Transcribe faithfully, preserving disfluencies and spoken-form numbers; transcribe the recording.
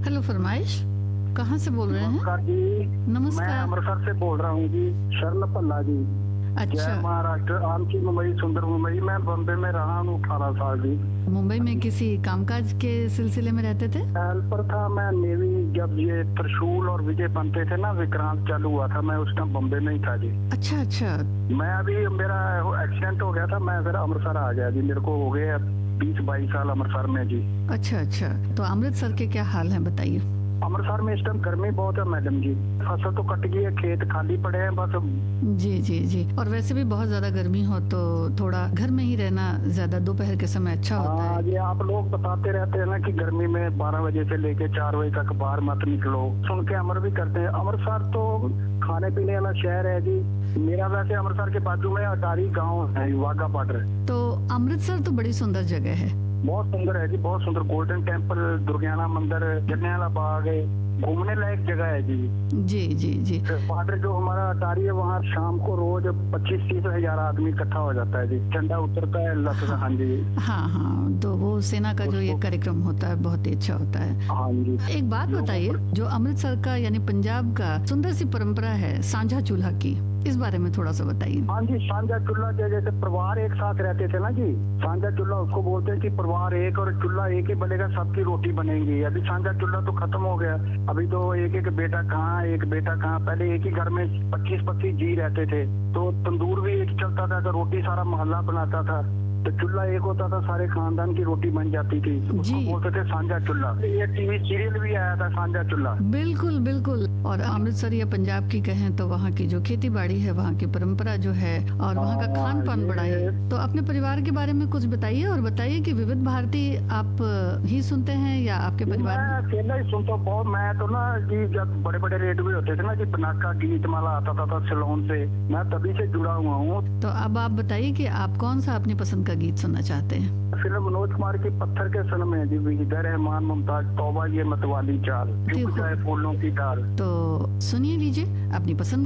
Hello फरमाइश, कहाँ से बोल रहे हैं? नमस्कार जी। मैं नमस्कार। अमृतसर से बोल रहा हूँ जी। शरण भल्ला जी। जय अच्छा, महाराष्ट्र, आम की मुंबई, सुंदर मुंबई। मैं बॉम्बे में रहा हूँ अठारह साल जी। मुंबई में किसी कामकाज के सिलसिले में रहते थे? हेल्पर था मैं नेवी। जब ये त्रिशूल और विजय बनते थे ना, विक्रांत चालू हुआ था, मैं उस टाइम बॉम्बे में ही था जी। अच्छा अच्छा। मैं अभी मेरा एक्सीडेंट हो गया था, मैं फिर अमृतसर आ गया जी। मेरे को हो गए बीस बाईस साल अमृतसर में जी। अच्छा अच्छा, तो अमृतसर के क्या हाल हैं बताइए। अमृतसर में इस टाइम गर्मी बहुत है मैडम जी। फसल तो कट गई है, खेत खाली पड़े हैं बस। जी जी जी, और वैसे भी बहुत ज्यादा गर्मी हो तो थोड़ा घर में ही रहना ज्यादा दोपहर के समय अच्छा होता हाँ है। ये आप लोग बताते रहते हैं ना कि गर्मी में बारह बजे से लेके चार बजे तक बाहर मत निकलो, सुन के अमर भी करते हैं। अमृतसर तो खाने पीने वाला शहर है जी। मेरा वैसे अमृतसर के बाजू में अटारी गांव है, वाघा बॉर्डर। तो अमृतसर तो बड़ी सुंदर जगह है। बहुत सुंदर है जी, बहुत सुंदर। गोल्डन टेम्पल, दुर्गियाना मंदिर, जलियांवाला बाग है, घूमने लायक जगह है जी। जी जी जी। बॉर्डर जो हमारा अटारी है, वहाँ शाम को रोज पच्चीस तीस हजार आदमी इकट्ठा हो जाता है जी। झंडा उतरता है, लगता है। हाँ जी। हाँ हाँ, तो वो सेना का जो ये कार्यक्रम होता है बहुत ही अच्छा होता है। हाँ जी। एक बात बताइए, जो अमृतसर का यानी पंजाब का सुंदर सी परंपरा है सांझा चूल्हा की, इस बारे में थोड़ा सा बताइए। हाँ जी, सांझा चूल्हा जैसे परिवार एक साथ रहते थे ना जी। सांझा चूल्हा उसको बोलते हैं कि परिवार एक और चूल्हा एक ही बनेगा, सबकी रोटी बनेगी। अभी सांझा चूल्हा तो खत्म हो गया। अभी तो एक एक बेटा कहाँ, एक बेटा कहाँ। पहले एक ही घर में पच्चीस पच्चीस जी रहते थे, तो तंदूर भी एक चलता था, तो रोटी सारा मोहल्ला बनाता था। तो चूल्हा एक होता था, सारे खानदान की रोटी बन जाती थी। उसको जी। बोलते थे सांझा चूल्हा। ये टीवी सीरियल भी आया था, सांझा चूल्हा। बिल्कुल बिल्कुल। और अमृतसर या पंजाब की कहें तो वहाँ की जो खेती बाड़ी है, वहाँ की परंपरा जो है, और वहाँ का हाँ, खान पान बड़ा ये- है। तो अपने परिवार के बारे में कुछ बताइए, और बताइए कि विविध भारती आप ही सुनते हैं या आपके परिवार मैं में? अकेला ही सुनता हूँ बहुत। मैं तो ना जी, जब बड़े बड़े रेडियो होते थे ना जी, बनाका गीतमाला आता था, था सिलोन से, मैं तभी से जुड़ा हुआ हूँ। तो अब आप बताइए कि आप कौन सा अपनी पसंद का गीत सुनना चाहते हैं? फिल्म मनोज कुमार की पत्थर के सन में जी, विजय रहमान, मुमताज, तौबा ये मतवाली चाल, झुक जाए फूलों की डाल। तो सुनिए लीजिए अपनी पसंद